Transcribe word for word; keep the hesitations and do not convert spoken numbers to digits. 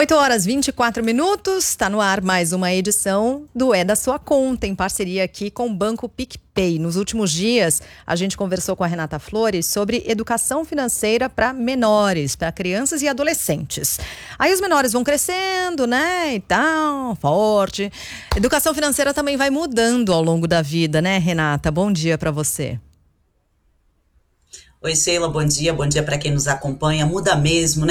oito horas e vinte e quatro minutos, está no ar mais uma edição do É da Sua Conta, em parceria aqui com o Banco PicPay. Nos últimos dias, a gente conversou com a Renata Flores sobre educação financeira para menores, para crianças e adolescentes. Aí os menores vão crescendo, né, e tal, forte. Educação financeira também vai mudando ao longo da vida, né, Renata? Bom dia para você. Oi, Sheila, bom dia, bom dia para quem nos acompanha. Muda mesmo, né?